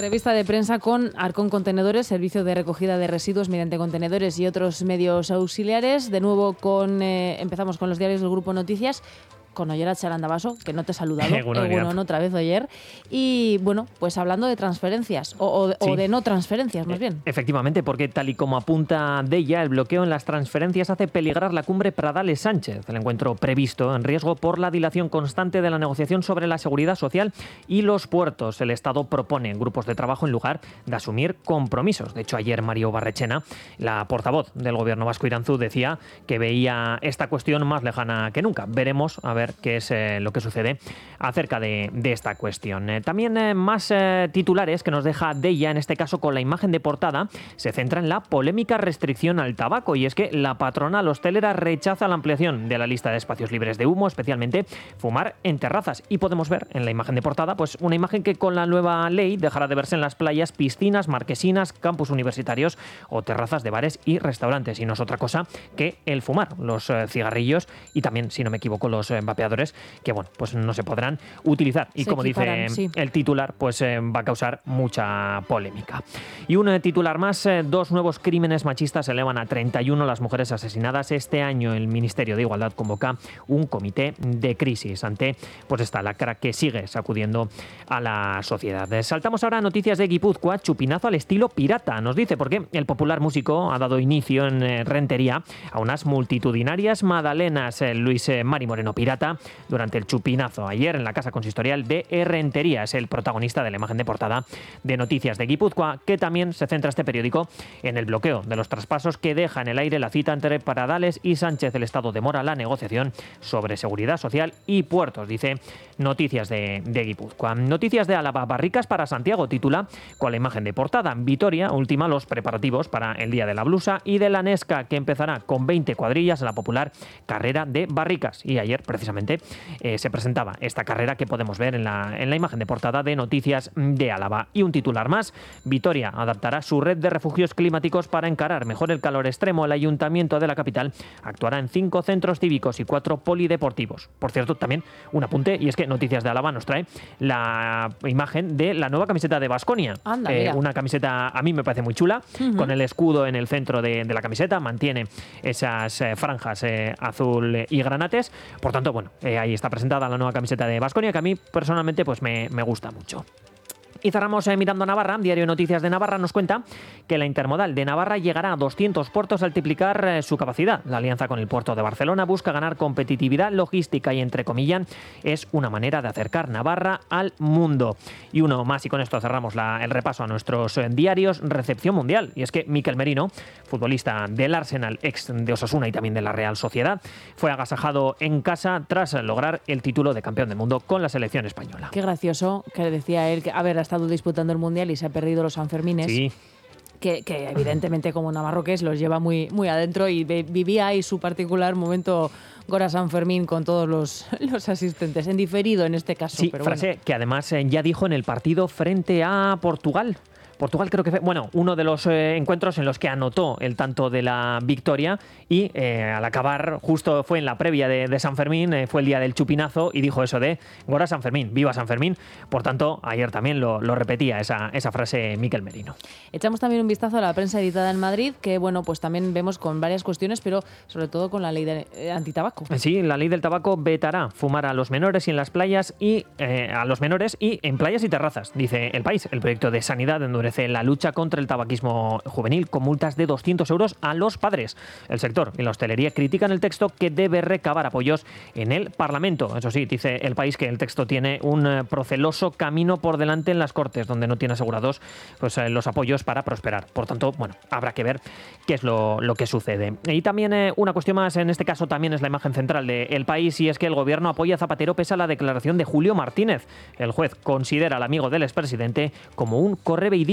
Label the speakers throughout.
Speaker 1: Revista de prensa con Arcón Contenedores, servicio de recogida de residuos mediante contenedores y otros medios auxiliares. De nuevo empezamos con los diarios del Grupo Noticias, con Oyer Atxarandabaso, que no te he saludado, otra vez Oyer. Y bueno, pues hablando de transferencias, o de no transferencias, más bien.
Speaker 2: Efectivamente, porque tal y como apunta Deia, el bloqueo en las transferencias hace peligrar la cumbre Pradales-Sánchez, el encuentro previsto en riesgo por la dilación constante de la negociación sobre la seguridad social y los puertos. El Estado propone grupos de trabajo en lugar de asumir compromisos. De hecho, ayer Mario Barrechena, la portavoz del gobierno vasco Iranzu, decía que veía esta cuestión más lejana que nunca. Veremos a ver qué es lo que sucede acerca de esta cuestión. También más titulares que nos deja Deia, en este caso con la imagen de portada, se centra en la polémica restricción al tabaco, y es que la patronal hostelera rechaza la ampliación de la lista de espacios libres de humo, especialmente fumar en terrazas. Y podemos ver en la imagen de portada pues una imagen que con la nueva ley dejará de verse en las playas, piscinas, marquesinas, campus universitarios o terrazas de bares y restaurantes. Y no es otra cosa que el fumar, los cigarrillos y también, si no me equivoco, los vapeadores, que bueno, pues no se podrán utilizar. Y como dice el titular, pues va a causar mucha polémica. Y un titular más, 2 nuevos crímenes machistas elevan a 31 las mujeres asesinadas este año. El Ministerio de Igualdad convoca un comité de crisis ante pues esta lacra que sigue sacudiendo a la sociedad. Saltamos ahora a noticias de Guipúzcoa. Chupinazo al estilo pirata, nos dice, porque el popular músico ha dado inicio en Rentería a unas multitudinarias magdalenas. Luis Mari Moreno Pirata, durante el chupinazo ayer en la Casa Consistorial de Rentería. Es el protagonista de la imagen de portada de Noticias de Guipúzcoa, que también se centra este periódico en el bloqueo de los traspasos que deja en el aire la cita entre Pradales y Sánchez. El Estado demora la negociación sobre seguridad social y puertos, dice Noticias de Guipúzcoa. Noticias de Álava, barricas para Santiago, titula con la imagen de portada. Vitoria ultima los preparativos para el Día de la Blusa y de la Nesca, que empezará con 20 cuadrillas en la popular carrera de barricas. Y ayer, precisamente, se presentaba esta carrera que podemos ver en la imagen de portada de Noticias de Álava. Y un titular más: Vitoria adaptará su red de refugios climáticos para encarar mejor el calor extremo. El Ayuntamiento de la capital actuará en 5 centros cívicos y 4 polideportivos. Por cierto, también un apunte, y es que Noticias de Álava nos trae la imagen de la nueva camiseta de Baskonia. Una camiseta a mí me parece muy chula, con el escudo en el centro de la camiseta, mantiene esas franjas azul y granates. Por tanto, bueno, ahí está presentada la nueva camiseta de Baskonia, que a mí personalmente pues me gusta mucho. Y cerramos mirando a Navarra. Diario de Noticias de Navarra nos cuenta que la intermodal de Navarra llegará a 200 puertos al triplicar su capacidad. La alianza con el puerto de Barcelona busca ganar competitividad logística y, entre comillas, es una manera de acercar Navarra al mundo. Y uno más, y con esto cerramos el repaso a nuestros diarios. Recepción mundial. Y es que Mikel Merino, futbolista del Arsenal, ex de Osasuna y también de la Real Sociedad, fue agasajado en casa tras lograr el título de campeón del mundo con la selección española.
Speaker 1: Qué gracioso que decía él que, ha estado disputando el Mundial y se ha perdido los Sanfermines.
Speaker 2: Sí.
Speaker 1: Que evidentemente, como navarro que es, los lleva muy, muy adentro, y vivía ahí su particular momento Gora Sanfermín con todos los asistentes, en diferido en este caso.
Speaker 2: Sí,
Speaker 1: pero
Speaker 2: frase
Speaker 1: bueno,
Speaker 2: que además ya dijo en el partido frente a Portugal. Portugal creo que fue, uno de los encuentros en los que anotó el tanto de la victoria, y al acabar, justo fue en la previa de San Fermín, fue el día del chupinazo, y dijo eso de Gora San Fermín, viva San Fermín. Por tanto, ayer también lo repetía esa frase Mikel Merino.
Speaker 1: Echamos también un vistazo a la prensa editada en Madrid, que bueno, pues también vemos con varias cuestiones, pero sobre todo con la ley de antitabaco.
Speaker 2: Sí, la ley del tabaco vetará fumar a los menores y en las playas y en playas y terrazas, dice El País. El proyecto de sanidad endurece la lucha contra el tabaquismo juvenil con multas de 200 euros a los padres. El sector y la hostelería critican el texto, que debe recabar apoyos en el Parlamento. Eso sí, dice El País que el texto tiene un proceloso camino por delante en las Cortes, donde no tiene asegurados pues, los apoyos para prosperar. Por tanto, bueno, habrá que ver qué es lo que sucede. Y también una cuestión más, en este caso también es la imagen central de El País, y es que el gobierno apoya a Zapatero pese a la declaración de Julio Martínez. El juez considera al amigo del expresidente como un correveidil.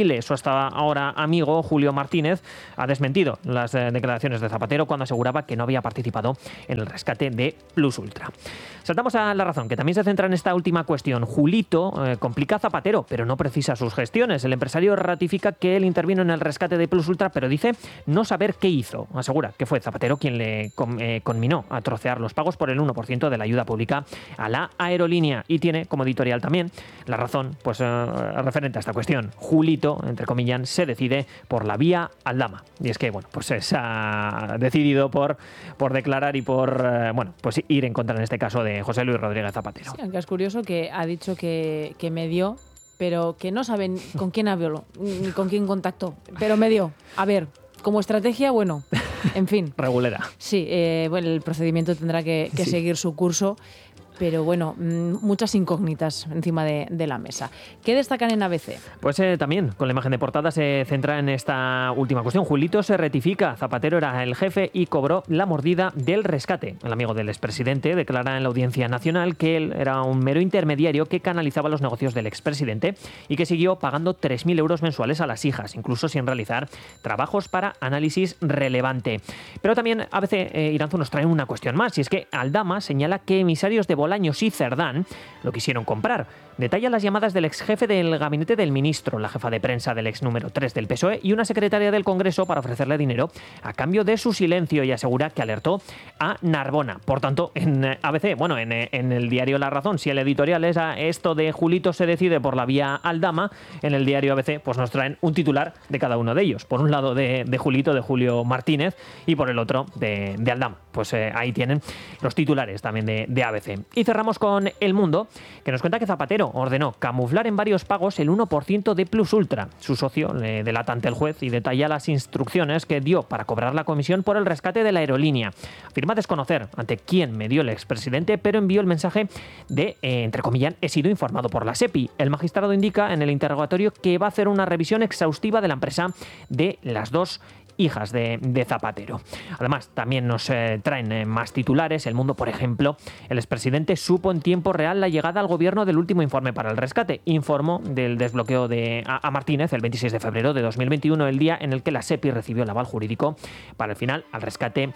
Speaker 2: Chile. Su hasta ahora amigo Julio Martínez ha desmentido las declaraciones de Zapatero cuando aseguraba que no había participado en el rescate de Plus Ultra. Saltamos a La Razón, que también se centra en esta última cuestión. Julito complica a Zapatero, pero no precisa sus gestiones. El empresario ratifica que él intervino en el rescate de Plus Ultra, pero dice no saber qué hizo. Asegura que fue Zapatero quien le conminó a trocear los pagos por el 1% de la ayuda pública a la aerolínea. Y tiene como editorial también La Razón, pues referente a esta cuestión. Julito, entre comillas, se decide por la vía Aldama. Y es que, bueno, pues se ha decidido por declarar y por, pues ir en contra en este caso de José Luis Rodríguez Zapatero.
Speaker 1: Sí, aunque es curioso que ha dicho que me dio, pero que no saben con quién habló ni con quién contactó, pero me dio. A ver, como estrategia, bueno, en fin.
Speaker 2: Regulera.
Speaker 1: Sí, el procedimiento tendrá que seguir su curso. Pero bueno, muchas incógnitas encima de la mesa. ¿Qué destacan en ABC?
Speaker 2: Pues también, con la imagen de portada, se centra en esta última cuestión. Julito se rectifica. Zapatero era el jefe y cobró la mordida del rescate. El amigo del expresidente declara en la Audiencia Nacional que él era un mero intermediario que canalizaba los negocios del expresidente y que siguió pagando 3.000 euros mensuales a las hijas, incluso sin realizar trabajos para análisis relevante. Pero también ABC Iranzu nos trae una cuestión más, y es que Aldama señala que emisarios de Bolaños y Cerdán lo quisieron comprar. Detalla las llamadas del ex jefe del gabinete del ministro, la jefa de prensa del ex número 3 del PSOE y una secretaria del Congreso para ofrecerle dinero a cambio de su silencio, y asegura que alertó a Narbona. Por tanto, en ABC, en el diario La Razón, si el editorial es a esto de Julito se decide por la vía Aldama, en el diario ABC pues nos traen un titular de cada uno de ellos. Por un lado de Julito, de Julio Martínez, y por el otro de Aldama. Pues ahí tienen los titulares también de ABC. Y cerramos con El Mundo, que nos cuenta que Zapatero ordenó camuflar en varios pagos el 1% de Plus Ultra. Su socio le delata ante el juez y detalla las instrucciones que dio para cobrar la comisión por el rescate de la aerolínea. Afirma desconocer ante quién me dio el expresidente, pero envió el mensaje de, entre comillas, he sido informado por la SEPI. El magistrado indica en el interrogatorio que va a hacer una revisión exhaustiva de la empresa de las dos hijas de Zapatero. Además, también nos traen más titulares. El Mundo, por ejemplo, el expresidente supo en tiempo real la llegada al gobierno del último informe para el rescate. Informó del desbloqueo a Martínez el 26 de febrero de 2021, el día en el que la SEPI recibió el aval jurídico para el final al rescate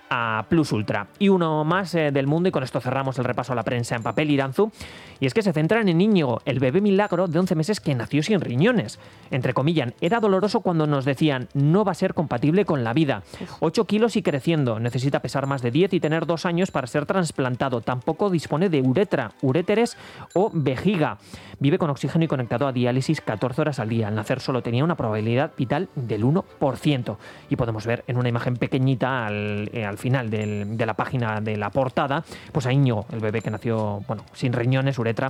Speaker 2: a Plus Ultra. Y uno más del Mundo, y con esto cerramos el repaso a la prensa en papel, Iranzu, y es que se centran en Íñigo, el bebé milagro de 11 meses que nació sin riñones. Entre comillas, era doloroso cuando nos decían no va a ser compatible con la vida. 8 kilos y creciendo, necesita pesar más de 10 y tener 2 años para ser trasplantado. Tampoco dispone de uretra, uréteres o vejiga. Vive con oxígeno y conectado a diálisis 14 horas al día. Al nacer solo tenía una probabilidad vital del 1%. Y podemos ver en una imagen pequeñita al final de la página de la portada, pues a Íñigo, el bebé que nació sin riñones, uretra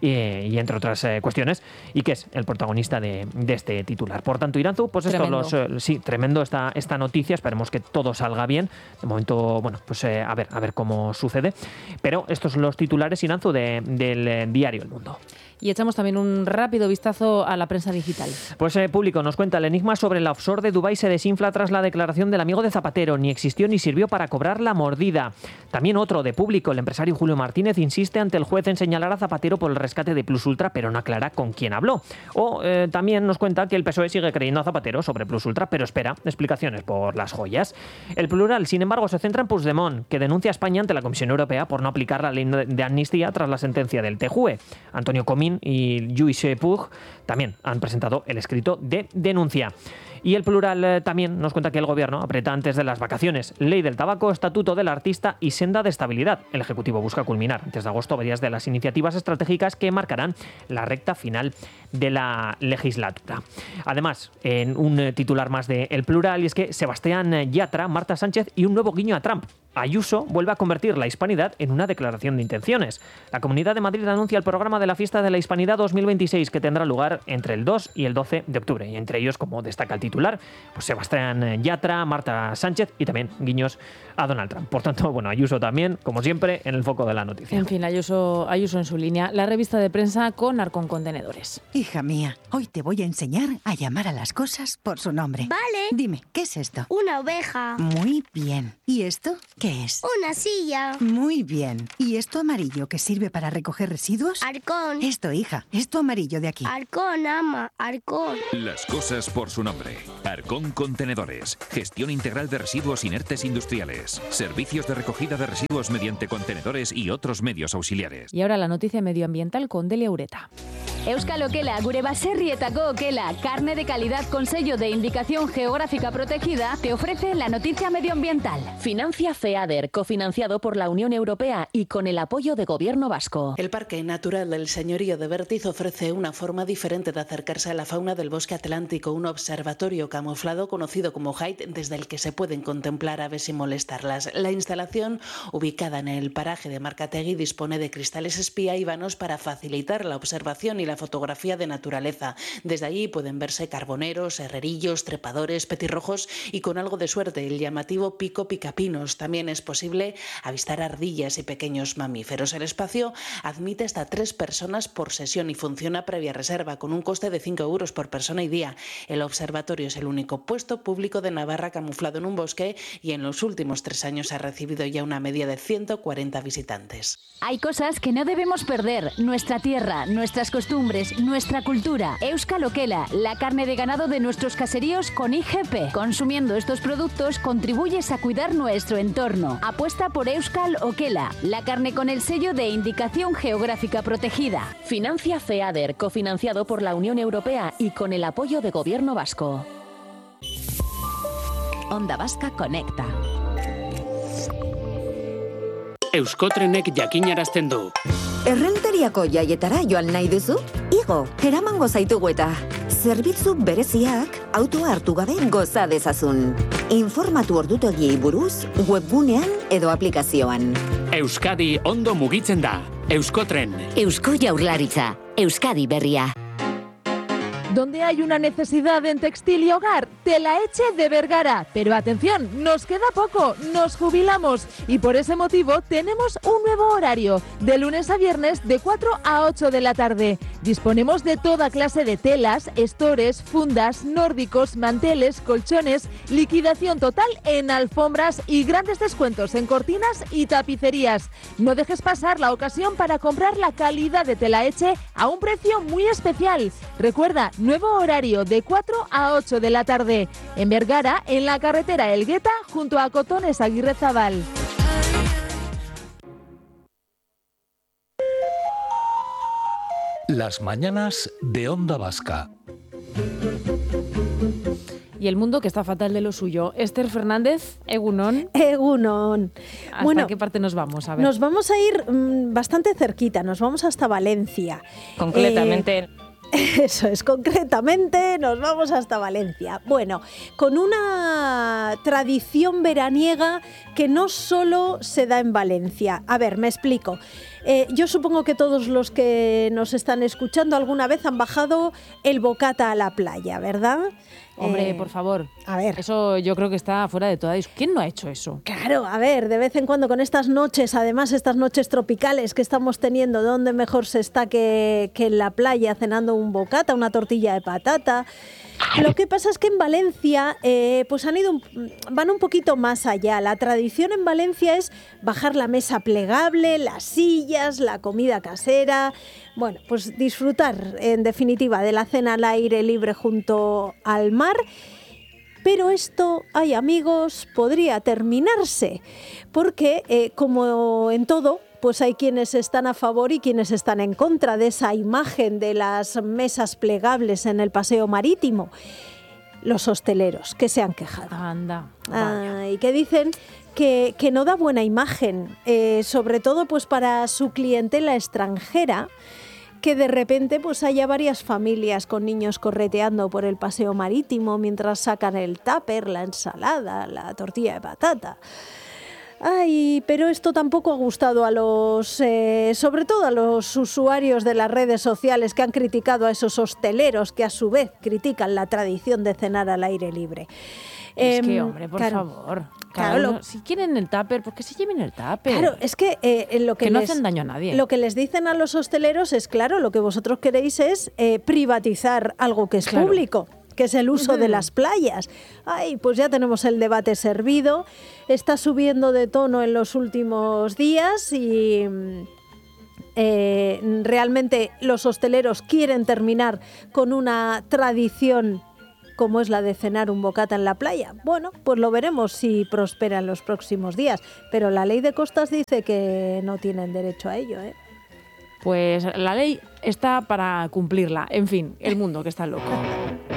Speaker 2: y entre otras cuestiones, y que es el protagonista de este titular. Por tanto, Iranzu, pues tremendo. Tremendo esta noticia. Esperemos que todo salga bien. De momento, a ver cómo sucede. Pero estos son los titulares, Iranzu, del diario El Mundo.
Speaker 1: Y echamos también un rápido vistazo a la prensa digital.
Speaker 2: Pues Público nos cuenta: el enigma sobre la offshore de Dubái se desinfla tras la declaración del amigo de Zapatero. Ni existió ni sirvió para cobrar la mordida. También otro de Público: el empresario Julio Martínez insiste ante el juez en señalar a Zapatero por el rescate de Plus Ultra, pero no aclara con quién habló. O también nos cuenta que el PSOE sigue creyendo a Zapatero sobre Plus Ultra, pero espera explicaciones por las joyas. El Plural, sin embargo, se centra en Puigdemont, que denuncia a España ante la Comisión Europea por no aplicar la ley de amnistía tras la sentencia del TJUE. Antonio Comín y Lluís Puig también han presentado el escrito de denuncia. Y el Plural también nos cuenta que el gobierno aprieta antes de las vacaciones. Ley del tabaco, estatuto del artista y senda de estabilidad. El Ejecutivo busca culminar antes de agosto varias de las iniciativas estratégicas que marcarán la recta final de la legislatura. Además, en un titular más de El Plural, y es que Sebastián Yatra, Marta Sánchez y un nuevo guiño a Trump. Ayuso vuelve a convertir la hispanidad en una declaración de intenciones. La Comunidad de Madrid anuncia el programa de la Fiesta de la Hispanidad 2026, que tendrá lugar entre el 2 y el 12 de octubre. Y entre ellos, como destaca el titular, pues Sebastián Yatra, Marta Sánchez y también guiños a Donald Trump. Por tanto, Ayuso también, como siempre, en el foco de la noticia.
Speaker 1: En fin, Ayuso en su línea. La revista de prensa con Arcon Contenedores.
Speaker 3: Hija mía, hoy te voy a enseñar a llamar a las cosas por su nombre.
Speaker 4: Vale.
Speaker 3: Dime, ¿qué es esto?
Speaker 4: Una oveja.
Speaker 3: Muy bien. ¿Y esto qué es?
Speaker 4: Una silla.
Speaker 3: Muy bien. ¿Y esto amarillo que sirve para recoger residuos?
Speaker 4: Halcón.
Speaker 3: Esto, hija, esto amarillo de aquí.
Speaker 4: Halcón. Arcón, ama, Arcón.
Speaker 5: Las cosas por su nombre. Arcón Contenedores. Gestión integral de residuos inertes industriales. Servicios de recogida de residuos mediante contenedores y otros medios auxiliares.
Speaker 1: Y ahora la noticia medioambiental con Delia Ureta.
Speaker 6: Euskal Okela, gure baserrietako okela, carne de calidad con sello de indicación geográfica protegida, te ofrece la noticia medioambiental. Financia FEADER, cofinanciado por la Unión Europea y con el apoyo de Gobierno vasco.
Speaker 7: El Parque Natural del Señorío de Bertiz ofrece una forma diferente de acercarse a la fauna del bosque atlántico, un observatorio camuflado conocido como HIDE, desde el que se pueden contemplar aves sin molestarlas. La instalación, ubicada en el paraje de Marcategui, dispone de cristales espía y vanos para facilitar la observación y la fotografía de naturaleza. Desde allí pueden verse carboneros, herrerillos, trepadores, petirrojos y, con algo de suerte, el llamativo pico picapinos. También es posible avistar ardillas y pequeños mamíferos. El espacio admite hasta 3 personas por sesión y funciona previa reserva, con un coste de 5 euros por persona y día. El observatorio es el único puesto público de Navarra camuflado en un bosque y en los últimos 3 años ha recibido ya una media de 140 visitantes.
Speaker 6: Hay cosas que no debemos perder. Nuestra tierra, nuestras costumbres, nuestra cultura. Euskal Okela, la carne de ganado de nuestros caseríos con IGP. Consumiendo estos productos contribuyes a cuidar nuestro entorno. Apuesta por Euskal Okela, la carne con el sello de indicación geográfica protegida. Financia FEADER, cofinanciado por la Unión Europea y con el apoyo de Gobierno vasco.
Speaker 3: Onda Vasca Conecta.
Speaker 8: Euskotrenek jakinarazten du.
Speaker 9: Errenteriako jaietara joan nahi duzu? Igo, eramango zaitugu eta zerbitzu bereziak autoa hartu gabe goza dezazun. Informatu ordutegiei buruz webgunean edo aplikazioan.
Speaker 8: Euskadi ondo mugitzen da. Euskotren.
Speaker 10: Eusko Jaurlaritza. Euskadi berria.
Speaker 11: Donde hay una necesidad en textil y hogar, Telaetxe de Vergara. Pero atención, nos queda poco, nos jubilamos y por ese motivo tenemos un nuevo horario, de lunes a viernes de 4 a 8 de la tarde. Disponemos de toda clase de telas, estores, fundas, nórdicos, manteles, colchones, liquidación total en alfombras y grandes descuentos en cortinas y tapicerías. No dejes pasar la ocasión para comprar la calidad de Telaetxe a un precio muy especial. Recuerda, nuevo horario de 4 a 8 de la tarde. En Vergara, en la carretera Elgueta, junto a Cotones Aguirrezabal.
Speaker 12: Las mañanas de Onda Vasca.
Speaker 1: Y el mundo que está fatal de lo suyo. Esther Fernández, Egunon.
Speaker 13: Egunon.
Speaker 1: ¿Hasta qué parte nos vamos? A ver.
Speaker 13: Nos vamos a ir bastante cerquita, nos vamos hasta Valencia.
Speaker 14: Concretamente...
Speaker 13: Eso es, concretamente nos vamos hasta Valencia. Bueno, con una tradición veraniega que no solo se da en Valencia. A ver, me explico. Yo supongo que todos los que nos están escuchando alguna vez han bajado el bocata a la playa, ¿verdad?
Speaker 1: Hombre, por favor.
Speaker 13: A ver.
Speaker 1: Eso yo creo que está fuera de toda discusión. ¿Quién no ha hecho eso?
Speaker 13: Claro, a ver, de vez en cuando con estas noches, además estas noches tropicales que estamos teniendo, ¿dónde mejor se está que en la playa cenando un bocata, una tortilla de patata? Lo que pasa es que en Valencia pues van un poquito más allá. La tradición en Valencia es bajar la mesa plegable, las sillas, la comida casera. Bueno, pues disfrutar en definitiva de la cena al aire libre junto al mar. Pero esto, ay amigos, podría terminarse porque como en todo, pues hay quienes están a favor y quienes están en contra de esa imagen de las mesas plegables en el paseo marítimo. Los hosteleros que se han quejado.
Speaker 1: Anda.
Speaker 13: Y que dicen que no da buena imagen, sobre todo pues para su clientela extranjera, que de repente pues haya varias familias con niños correteando por el paseo marítimo mientras sacan el tupper, la ensalada, la tortilla de patata. Ay, pero esto tampoco ha gustado a sobre todo a los usuarios de las redes sociales que han criticado a esos hosteleros que a su vez critican la tradición de cenar al aire libre.
Speaker 1: Es que, hombre, por favor. Claro, si quieren el tupper, ¿por qué se lleven el tupper?
Speaker 13: Claro, es que lo que
Speaker 1: no hacen daño a nadie.
Speaker 13: Lo que les dicen a los hosteleros es, claro, lo que vosotros queréis es privatizar algo que es público, que es el uso de las playas. Ay, pues ya tenemos el debate servido. Está subiendo de tono en los últimos días y realmente los hosteleros quieren terminar con una tradición como es la de cenar un bocata en la playa. Bueno, pues lo veremos si prospera en los próximos días, pero la ley de costas dice que no tienen derecho a ello, ¿eh?
Speaker 1: Pues la ley está para cumplirla. En fin, el mundo que está loco.